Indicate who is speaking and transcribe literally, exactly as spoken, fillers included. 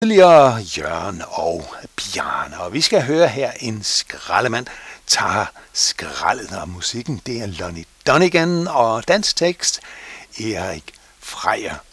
Speaker 1: Tidligere Jørgen og Bjarne, og vi skal høre her en skraldemand tager skraldet, og musikken det er Lonnie Donegan og dansk tekst Erik Freyer.